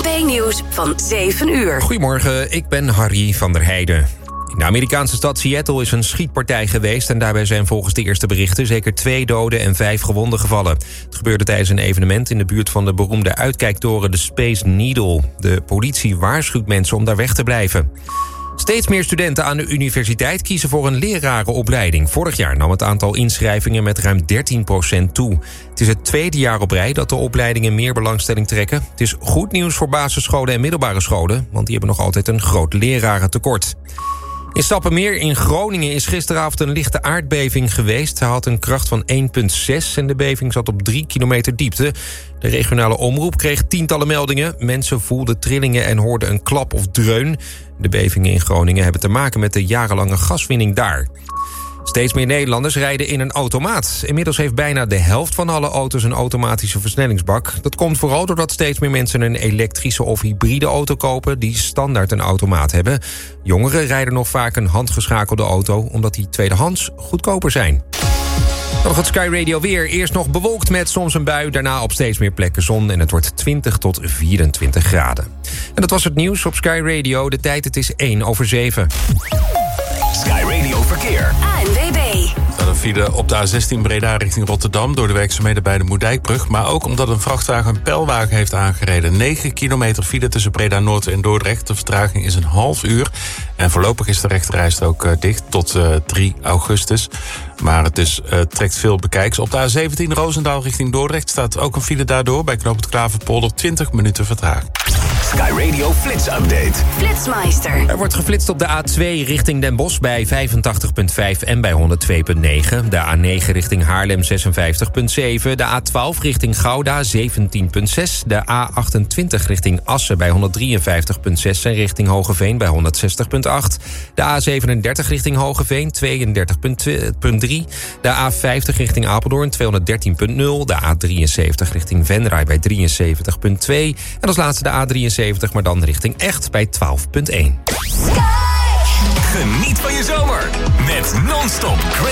ANP-nieuws van 7 uur. Goedemorgen, ik ben Harry van der Heijden. In de Amerikaanse stad Seattle is een schietpartij geweest en daarbij zijn volgens de eerste berichten zeker 2 doden en 5 gewonden gevallen. Het gebeurde tijdens een evenement in de buurt van de beroemde uitkijktoren de Space Needle. De politie waarschuwt mensen om daar weg te blijven. Steeds meer studenten aan de universiteit kiezen voor een lerarenopleiding. Vorig jaar nam het aantal inschrijvingen met ruim 13% toe. Het is het 2e jaar op rij dat de opleidingen meer belangstelling trekken. Het is goed nieuws voor basisscholen en middelbare scholen, want die hebben nog altijd een groot lerarentekort. In Stappenmeer in Groningen is gisteravond een lichte aardbeving geweest. Hij had een kracht van 1,6 en de beving zat op 3 kilometer diepte. De regionale omroep kreeg tientallen meldingen. Mensen voelden trillingen en hoorden een klap of dreun. De bevingen in Groningen hebben te maken met de jarenlange gaswinning daar. Steeds meer Nederlanders rijden in een automaat. Inmiddels heeft bijna de helft van alle auto's een automatische versnellingsbak. Dat komt vooral doordat steeds meer mensen een elektrische of hybride auto kopen die standaard een automaat hebben. Jongeren rijden nog vaak een handgeschakelde auto omdat die tweedehands goedkoper zijn. Nog het Sky Radio weer. Eerst nog bewolkt met soms een bui. Daarna op steeds meer plekken zon. En het wordt 20 tot 24 graden. En dat was het nieuws op Sky Radio. De tijd, het is 7:01. Sky Radio Verkeer. ANWB. Een file op de A16 Breda richting Rotterdam door de werkzaamheden bij de Moerdijkbrug. Maar ook omdat een vrachtwagen een pijlwagen heeft aangereden. 9 kilometer file tussen Breda Noord en Dordrecht. De vertraging is een half uur. En voorlopig is de rechterrijstrook dicht tot 3 augustus. Maar het trekt veel bekijks. Op de A17 Roosendaal richting Dordrecht staat ook een file daardoor. Bij knooppunt Klaverpolder 20 minuten vertraging. Sky Radio Flits Update. Flitsmeister. Er wordt geflitst op de A2 richting Den Bosch bij 85,5 en bij 102,9. De A9 richting Haarlem 56,7. De A12 richting Gouda 17,6. De A28 richting Assen bij 153,6 en richting Hogeveen bij 160,8. De A37 richting Hogeveen 32,3. De A50 richting Apeldoorn 213,0. De A73 richting Venray bij 73,2. En als laatste de A73, maar dan richting Echt bij 12,1. Geniet van je zomer met non-stop